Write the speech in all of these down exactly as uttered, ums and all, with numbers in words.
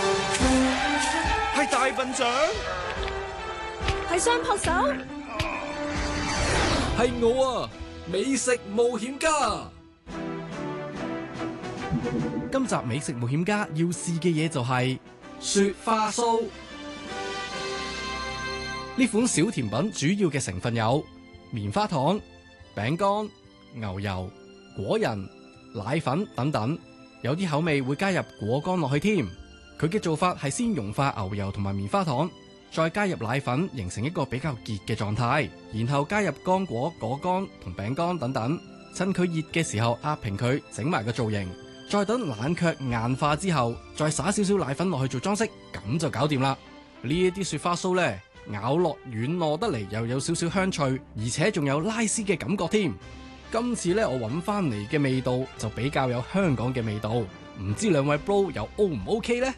係大笨象， 係雙撲手， 係我啊！美食冒險家。今集美食冒險家要試嘅嘢就係雪花酥。呢款小甜品主要嘅成分有棉花糖、餅乾、牛油、果仁、奶粉等等，有啲口味會加入果乾落去添。佢嘅做法係先融化牛油同埋棉花糖，再加入奶粉，形成一個比較結嘅狀態，然後加入乾果、果乾同餅乾等等，趁佢熱嘅時候壓平佢，整埋個造型，再等冷卻硬化之後，再灑少少奶粉落去做裝飾，咁就搞掂啦。呢一啲雪花酥呢，咬落軟糯得嚟，又有少少香脆，而且仲有拉絲嘅感覺添。今次呢，我揾翻嚟嘅味道就比較有香港嘅味道，唔知兩位 bro 又 O 唔 OK 呢？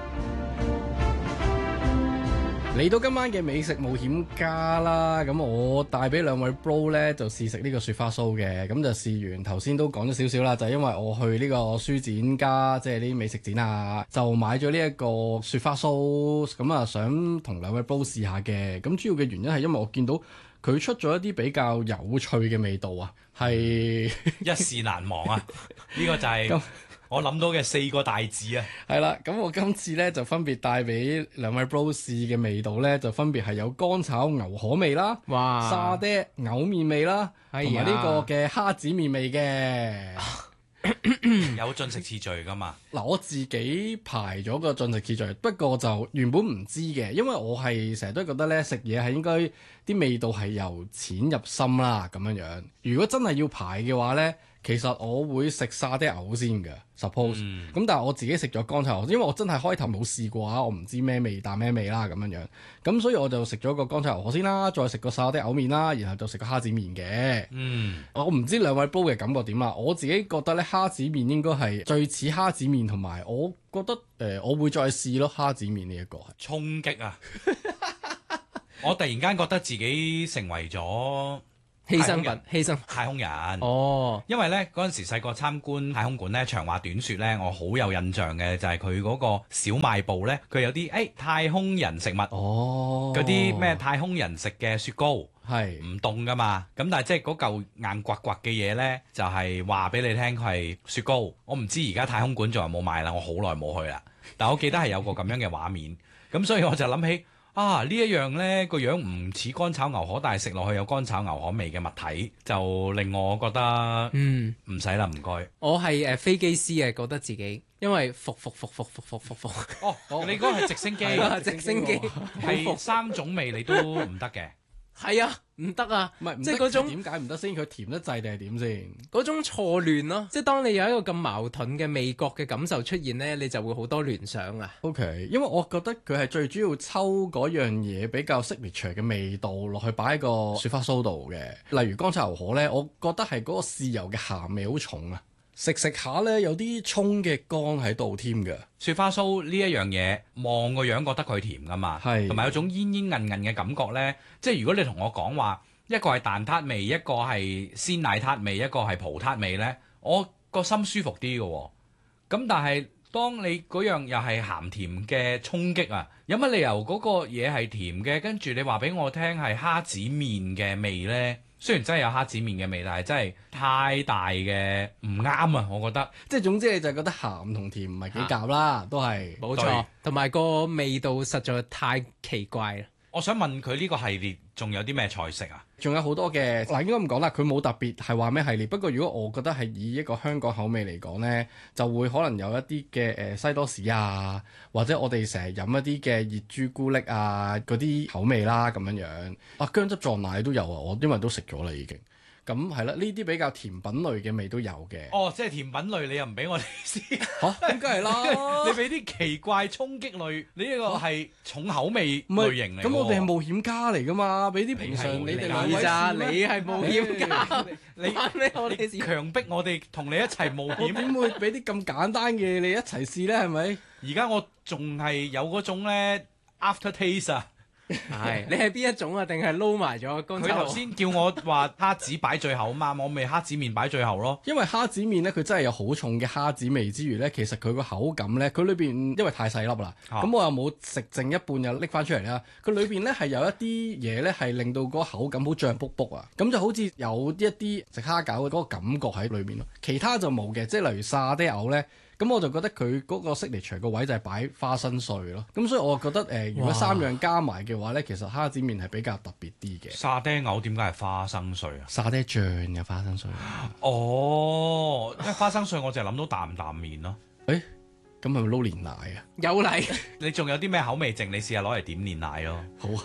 嚟到今晚嘅美食冒險家啦，咁我帶俾兩位 bro 咧就試食呢個雪花酥嘅，咁就試完頭先都講咗少少啦，就係因為我去呢個書展加即係啲美食展啊，就買咗呢一個雪花酥，咁啊想同兩位 bro 試下嘅，咁主要嘅原因係因為我見到佢出咗一啲比較有趣嘅味道啊，係一試難忘啊！呢個就係我諗到嘅四個大字啊！ 係啦，咁我今次咧就分別帶俾兩位 bro 試嘅味道咧，就分別係有乾炒牛河味啦， 哇， 沙爹牛麵味啦，同埋呢個嘅蝦子麵味嘅。 有進食次序噶嘛？ 嗱，我自己排咗個進食次序，不過就原本唔知嘅，因為我係成日都覺得咧食嘢係應該啲味道係由淺入深啦咁樣樣。如果真係要排嘅話咧，其實我會食沙爹牛先嘅 suppose，咁、嗯、但係我自己食咗乾炒牛，因為我真係開頭冇試過啊，我唔知咩味但咩味啦咁樣樣，咁所以我就食咗個乾炒牛河先啦，再食個沙爹牛麵啦，然後就食個蝦子麵嘅。嗯，我唔知兩位煲嘅感覺點啦，我自己覺得咧蝦子麵應該係最似蝦子麵，同埋我覺得誒、呃、我會再試咯蝦子麵呢一個係衝擊啊！我突然間覺得自己成為咗犧牲品，犧牲太空人哦， 因為咧嗰陣時細個參觀太空館咧，長話短説咧，我好有印象嘅就係佢嗰個小賣部咧，佢有啲誒、哎、太空人食物哦，嗰啲咩太空人食嘅雪糕係唔凍噶嘛，咁但係即係嗰嚿硬刮刮嘅嘢咧，就係話俾你聽佢係雪糕。我唔知而家太空館仲有冇賣啦，我好耐冇去啦，但我記得係有個咁樣嘅畫面，咁所以我就諗起。啊！呢一樣呢個樣唔似乾炒牛河，但係食落去有乾炒牛河味嘅物體，就令我覺得嗯唔使啦，唔該。 我係誒、呃、飛機師嘅，覺得自己因為服服服服服服服服。 哦，你嗰個係直升機， 直升機係三種味你都唔得嘅。 係啊，唔得啊， 唔係即係嗰種點解唔得先？佢甜得滯定係點先？ 嗰種錯亂咯，即係當你有一個咁矛盾嘅味覺嘅感受出現呢，你就會好多聯想啊。 OK，因為我覺得佢係最主要抽嗰樣嘢比較 signature 嘅味道落去擺喺個雪花酥度嘅，例如乾炒牛河呢，我覺得係嗰個豉油嘅鹹味好重啊。食食下呢，有啲葱嘅乾喺度添嘅。 雪花酥呢一樣嘢，望個樣覺得佢甜噶嘛，同埋有種煙煙韌韌嘅感覺呢。即係如果你同我講話一個係蛋撻味，一個係鮮奶撻味，一個係葡撻味呢，我個心舒服啲嘅喎。咁但係當你嗰樣又係鹹甜嘅衝擊啊，有乜理由嗰個嘢係甜嘅，跟住你話俾我聽係蝦子麵嘅味呢？雖然真係有蝦子麵嘅味，但係真係太大嘅唔啱啊！我覺得， 即係總之你就覺得鹹同甜唔係幾夾啦，都係冇錯，同埋個味道實在太奇怪啦。 我想問佢呢個系列仲有啲咩菜式啊？ 仲有好多嘅，嗱應該咁講啦，佢冇特別係話咩系列。不過如果我覺得係以一個香港口味嚟講呢，就會可能有一啲嘅誒西多士啊，或者我哋成日飲一啲嘅熱朱古力啊嗰啲口味啦咁樣樣。啊薑汁撞奶都有啊，我因為都食咗啦已經。咁係啦，呢啲比較甜品類嘅味都有嘅。 哦，即係甜品類，你又唔俾我哋試？ 嚇、啊，咁梗係啦！ 你俾啲奇怪衝擊類，你呢個係重口味類型嚟。 咁我哋係冒險家嚟噶嘛，俾啲平常你哋兩位咋？你係冒險家， 你你我哋強迫我哋同你一齊冒險， 點會俾啲咁簡單嘅你一齊試咧？係咪？ 而家我仲係有嗰種咧 after taste 啊！ 係你係邊一種啊？定係撈埋咗？剛佢才頭先叫我話蝦子擺最後嘛，我咪蝦子麵擺最後咯。 因為蝦子麵咧，佢真係有好重嘅蝦子味之餘咧，其實佢個口感咧，佢裏邊因為太細粒啦，咁、啊、我又冇食剩一半又拎翻出嚟啦。佢裏邊咧係有一啲嘢咧係令到嗰個口感好脹卜卜啊，咁就好似有一啲食蝦餃嘅嗰個感覺喺裏面咯。其他就冇嘅，即係例如沙爹牛咧。咁我就覺得佢嗰個 signature 個位就係擺花生碎咯，咁所以我覺得誒、呃，如果三樣加埋嘅話咧，其實蝦子麵係比較特別啲嘅。 沙爹牛點解係花生碎啊？ 沙爹醬嘅花生碎。 哦，因為花生碎我就係諗到擔擔麵咯。 誒、欸，咁係咪撈連奶啊？ 有嚟， 你仲有啲咩口味剩？你試下攞嚟點煉奶咯。 好啊。